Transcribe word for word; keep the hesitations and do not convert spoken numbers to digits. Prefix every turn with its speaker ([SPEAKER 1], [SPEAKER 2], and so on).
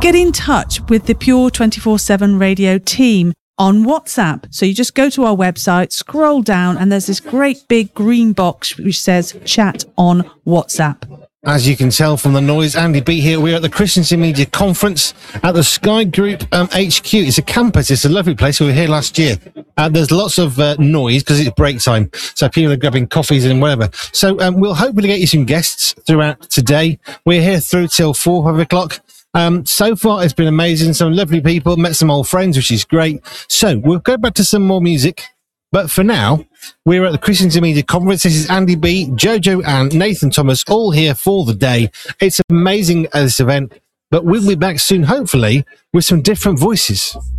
[SPEAKER 1] get in touch with the Pure twenty-four seven Radio team on WhatsApp. So you just go to our website, scroll down, and there's this great big green box which says chat on WhatsApp.
[SPEAKER 2] As you can tell from the noise, Andy B here. We're at the Christensen Media Conference at the Sky Group um, H Q. It's a campus. It's a lovely place. We were here last year. Uh, there's lots of uh, noise because it's break time. So people are grabbing coffees and whatever. So um, we'll hopefully get you some guests throughout today. We're here through till four, five o'clock. Um, so far, it's been amazing. Some lovely people. Met some old friends, which is great. So we'll go back to some more music. But for now, we're at the Christensen Media Conference. This is Andy B, Jojo and Nathan Thomas, all here for the day. It's amazing at this event, but we'll be back soon, hopefully, with some different voices.